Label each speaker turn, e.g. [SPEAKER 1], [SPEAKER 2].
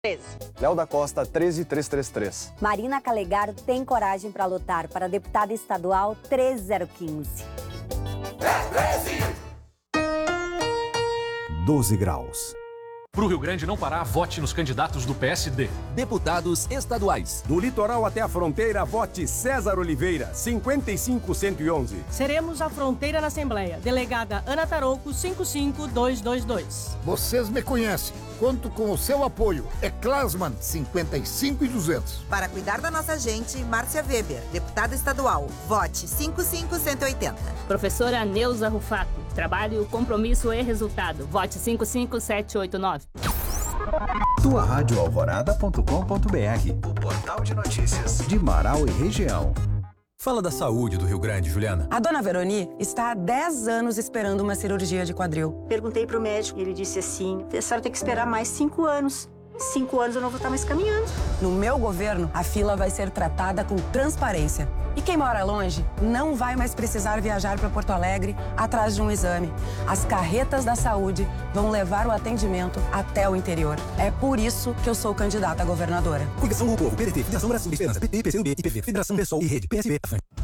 [SPEAKER 1] 13.
[SPEAKER 2] Léo da Costa, 13333.
[SPEAKER 3] Marina Calegaro tem coragem para lutar para deputada estadual 13015.
[SPEAKER 4] 12 graus.
[SPEAKER 5] Para o Rio Grande não parar, vote nos candidatos do PSD.
[SPEAKER 6] Deputados estaduais.
[SPEAKER 7] Do litoral até a fronteira, vote César Oliveira, 55111.
[SPEAKER 8] Seremos a fronteira na Assembleia. Delegada Ana Tarouco, 55222.
[SPEAKER 9] Vocês me conhecem. Conto com o seu apoio. É Klasman, 55200.
[SPEAKER 10] Para cuidar da nossa gente, Márcia Weber, deputada estadual. Vote 55180.
[SPEAKER 11] Professora Neuza Rufato. Trabalho, compromisso e resultado. Vote 55789.
[SPEAKER 4] tuaradioalvorada.com.br, o portal de notícias de Marau e região.
[SPEAKER 6] Fala da saúde do Rio Grande, Juliana.
[SPEAKER 12] A dona Veroni está há 10 anos esperando uma cirurgia de quadril.
[SPEAKER 13] Perguntei pro médico e ele disse assim: a senhora tem que esperar mais 5 anos. 5 anos eu não vou estar mais caminhando.
[SPEAKER 12] No meu governo, a fila vai ser tratada com transparência. E quem mora longe não vai mais precisar viajar para Porto Alegre atrás de um exame. As carretas da saúde vão levar o atendimento até o interior. É por isso que eu sou candidata a governadora.
[SPEAKER 6] Coligação com o Povo, PDT, Federação Brasil de Esperança, PT, PCdoB, IPV, Federação Pessoal e Rede, PSB.